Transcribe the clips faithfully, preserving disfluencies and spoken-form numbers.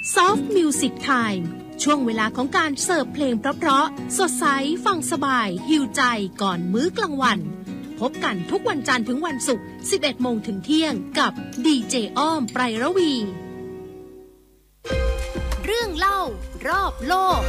Soft Music Time ช่วงเวลาของการเสิร์ฟเพลงเพราะๆสดใสฟังสบายหิวใจก่อนมื้อกลางวันพบกันทุกวันจันทร์ถึงวันศุกร์ สิบเอ็ดโมงถึงเที่ยงกับดีเจอ้อมไพรวีเรื่องเล่ารอบโลก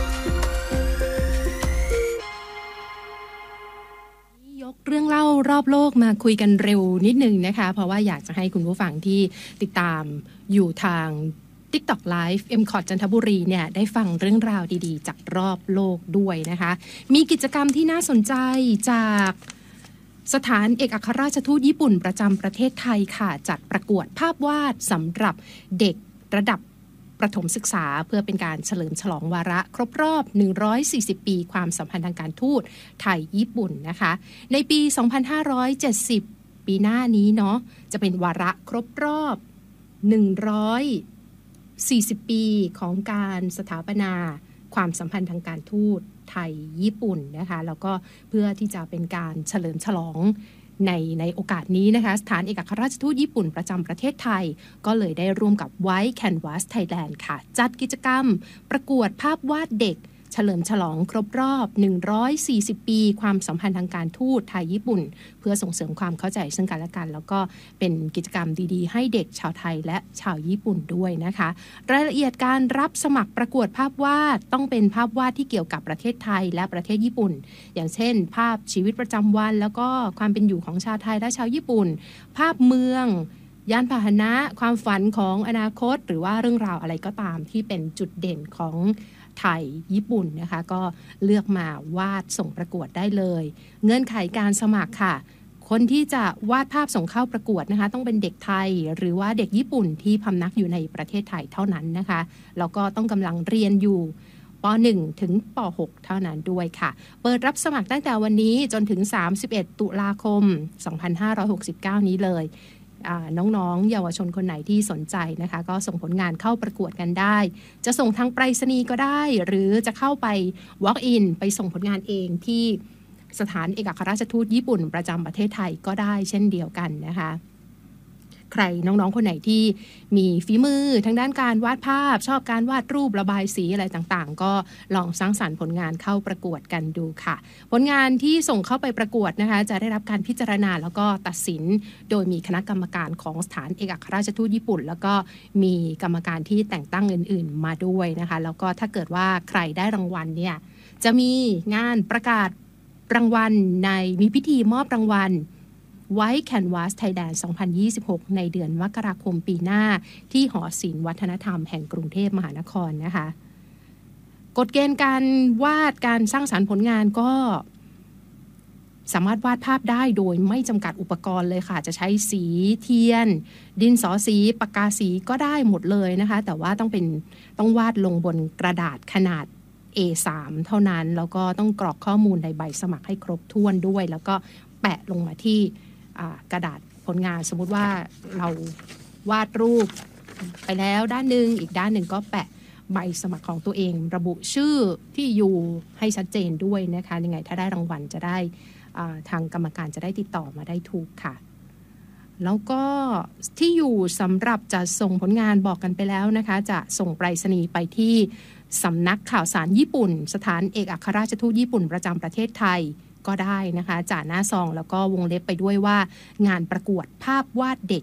ยกเรื่องเล่ารอบโลกมาคุยกันเร็วนิดนึงนะคะเพราะว่าอยากจะให้คุณผู้ฟังที่ติดตามอยู่ทาง TikTok Live เอ็ม คอท จันทบุรีเนี่ยได้ฟังเรื่องราวดีๆจากรอบโลกด้วยนะคะมีกิจกรรมที่น่าสนใจจากสถานเอกอัครราชทูตญี่ปุ่นประจำประเทศไทยค่ะจัดประกวดภาพวาดสำหรับเด็กระดับประถมศึกษาเพื่อเป็นการเฉลิมฉลองวาระครบรอบหนึ่งร้อยสี่สิบปีความสัมพันธ์ทางการทูตไทยญี่ปุ่นนะคะในปีสองพันห้าร้อยเจ็ดสิบปีหน้านี้เนาะจะเป็นวาระครบรอบหนึ่งร้อยสี่สิบปีของการสถาปนาความสัมพันธ์ทางการทูตไทยญี่ปุ่นนะคะแล้วก็เพื่อที่จะเป็นการเฉลิมฉลองในในโอกาสนี้นะคะสถานเอกอัครราชทูตญี่ปุ่นประจำประเทศไทยก็เลยได้ร่วมกับ White Canvas Thailand ค่ะจัดกิจกรรมประกวดภาพวาดเด็กเฉลิมฉลองครบรอบหนึ่งร้อยสี่สิบปีความสัมพันธ์ทางการทูตไทยญี่ปุ่นเพื่อส่งเสริมความเข้าใจซึ่งกันและกันแล้วก็เป็นกิจกรรมดีๆให้เด็กชาวไทยและชาวญี่ปุ่นด้วยนะคะรายละเอียดการรับสมัครประกวดภาพวาดต้องเป็นภาพวาดที่เกี่ยวกับประเทศไทยและประเทศญี่ปุ่นอย่างเช่นภาพชีวิตประจำวันแล้วก็ความเป็นอยู่ของชาวไทยและชาวญี่ปุ่นภาพเมืองยานพาหนะความฝันของอนาคตหรือว่าเรื่องราวอะไรก็ตามที่เป็นจุดเด่นของไทยญี่ปุ่นนะคะก็เลือกมาวาดส่งประกวดได้เลยเงื่อนไขการสมัครค่ะคนที่จะวาดภาพส่งเข้าประกวดนะคะต้องเป็นเด็กไทยหรือว่าเด็กญี่ปุ่นที่พำนักอยู่ในประเทศไทยเท่านั้นนะคะแล้วก็ต้องกำลังเรียนอยู่ป.หนึ่ง ถึงป.หก เท่านั้นด้วยค่ะเปิดรับสมัครตั้งแต่วันนี้จนถึงสามสิบเอ็ดตุลาคมสองพันห้าร้อยหกสิบเก้านี้เลยน้องๆเยาวชนคนไหนที่สนใจนะคะก็ส่งผลงานเข้าประกวดกันได้จะส่งทางไปรษณีย์ก็ได้หรือจะเข้าไป walk in ไปส่งผลงานเองที่สถานเอกอัครราชทูตญี่ปุ่นประจำประเทศไทยก็ได้เช่นเดียวกันนะคะใครน้องๆคนไหนที่มีฝีมือทางด้านการวาดภาพชอบการวาดรูประบายสีอะไรต่างๆก็ลองสร้างสรรค์ผลงานเข้าประกวดกันดูค่ะผลงานที่ส่งเข้าไปประกวดนะคะจะได้รับการพิจารณาแล้วก็ตัดสินโดยมีคณะกรรมการของสถานเอกอัครราชทูตญี่ปุ่นแล้วก็มีกรรมการที่แต่งตั้งอื่นๆมาด้วยนะคะแล้วก็ถ้าเกิดว่าใครได้รางวัลเนี่ยจะมีงานประกาศรางวัลในมีพิธีมอบรางวัลWhite Canvas Thailand สองพันยี่สิบหกในเดือนมกราคมปีหน้าที่หอศิลป์วัฒนธรรมแห่งกรุงเทพมหานครนะคะกฎเกณฑ์การวาดการสร้างสรรค์ผลงานก็สามารถวาดภาพได้โดยไม่จำกัดอุปกรณ์เลยค่ะจะใช้สีเทียนดินสอสีปากกาสีก็ได้หมดเลยนะคะแต่ว่าต้องเป็นต้องวาดลงบนกระดาษขนาด เอ สาม เท่านั้นแล้วก็ต้องกรอกข้อมูลในใบสมัครให้ครบถ้วนด้วยแล้วก็แปะลงมาที่กระดาษผลงานสมมุติว่าเราวาดรูปไปแล้วด้านหนึ่งอีกด้านหนึ่งก็แปะใบสมัครของตัวเองระบุชื่อที่อยู่ให้ชัดเจนด้วยนะคะยังไงถ้าได้รางวัลจะได้ทางกรรมการจะได้ติดต่อมาได้ถูกค่ะแล้วก็ที่อยู่สำหรับจะส่งผลงานบอกกันไปแล้วนะคะจะส่งไปรษณีย์ไปที่สำนักข่าวสารญี่ปุ่นสถานเอกอัครราชทูตญี่ปุ่นประจำประเทศไทยก็ได้นะคะจ่าหน้าซองแล้วก็วงเล็บไปด้วยว่างานประกวดภาพวาดเด็ก